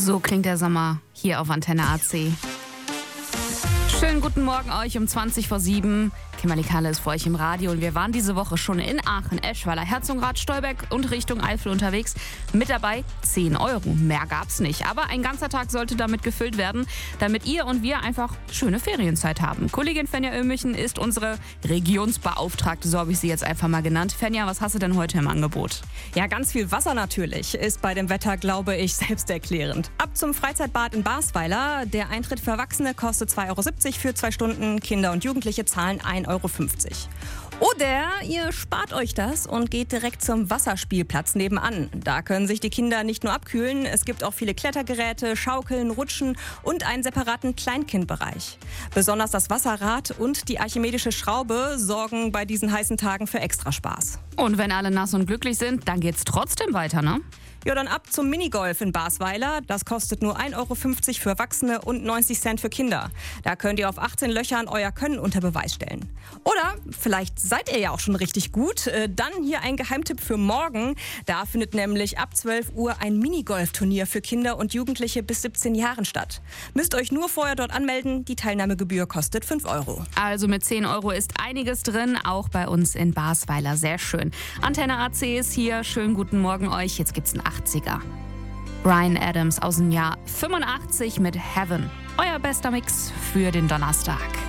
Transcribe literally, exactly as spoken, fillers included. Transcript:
So klingt der Sommer hier auf Antenne A C. Schönen guten Morgen euch um zwanzig vor sieben. Kimberly Kalle ist für euch im Radio und wir waren diese Woche schon in Aachen, Eschweiler, Herzogenrath, Stolberg und Richtung Eifel unterwegs. Mit dabei zehn Euro. Mehr gab's nicht. Aber ein ganzer Tag sollte damit gefüllt werden, damit ihr und wir einfach schöne Ferienzeit haben. Kollegin Fenja Oehmichen ist unsere Regionsbeauftragte, so habe ich sie jetzt einfach mal genannt. Fenja, was hast du denn heute im Angebot? Ja, ganz viel Wasser natürlich. Ist bei dem Wetter, glaube ich, selbsterklärend. Ab zum Freizeitbad in Basweiler. Der Eintritt für Erwachsene kostet zwei Euro siebzig für zwei Stunden. Kinder und Jugendliche zahlen ein Euro fünfzig. Oder ihr spart euch das und geht direkt zum Wasserspielplatz nebenan. Da können sich die Kinder nicht nur abkühlen, es gibt auch viele Klettergeräte, Schaukeln, Rutschen und einen separaten Kleinkindbereich. Besonders das Wasserrad und die archimedische Schraube sorgen bei diesen heißen Tagen für extra Spaß. Und wenn alle nass und glücklich sind, dann geht's trotzdem weiter, ne? Ja, dann ab zum Minigolf in Basweiler. Das kostet nur ein Euro fünfzig für Erwachsene und neunzig Cent für Kinder. Da könnt ihr auf achtzehn Löchern euer Können unter Beweis stellen. Oder vielleicht seid ihr ja auch schon richtig gut. Dann hier ein Geheimtipp für morgen. Da findet nämlich ab zwölf Uhr ein Minigolfturnier für Kinder und Jugendliche bis siebzehn Jahren statt. Müsst euch nur vorher dort anmelden. Die Teilnahmegebühr kostet fünf Euro. Also mit zehn Euro ist einiges drin, auch bei uns in Basweiler. Sehr schön. Antenne A C ist hier. Schönen guten Morgen euch. Jetzt gibt's einen achtziger. Bryan Adams aus dem Jahr fünfundachtzig mit Heaven. Euer bester Mix für den Donnerstag.